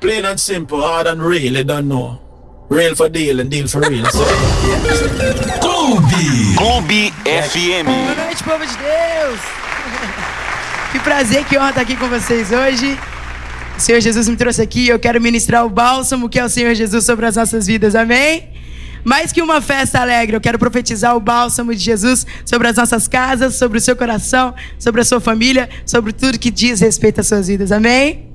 Plain and simple, hard and real, you don't know. Real for deal and deal for real. So, Clube FM. Boa noite, povo de Deus. Que prazer, que honra estar aqui com vocês hoje. O Senhor Jesus me trouxe aqui, eu quero ministrar o bálsamo que é o Senhor Jesus sobre as nossas vidas, amém? Mais que uma festa alegre, eu quero profetizar o bálsamo de Jesus sobre as nossas casas, sobre o seu coração, sobre a sua família, sobre tudo que diz respeito às suas vidas, amém?